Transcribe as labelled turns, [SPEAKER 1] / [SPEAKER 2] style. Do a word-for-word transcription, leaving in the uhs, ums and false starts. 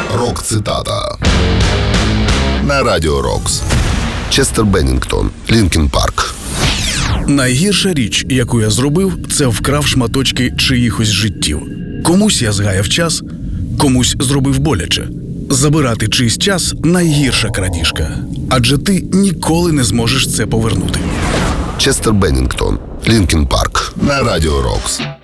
[SPEAKER 1] Рок-цитата на Радіо Рокс. Честер Беннінгтон, Лінкін Парк.
[SPEAKER 2] Найгірша річ, яку я зробив, це вкрав шматочки чиїхось життів. Комусь я згаяв час, комусь зробив боляче. Забирати чийсь час – найгірша крадіжка, адже ти ніколи не зможеш це повернути.
[SPEAKER 1] Честер Беннінгтон, Лінкін Парк на Радіо Рокс.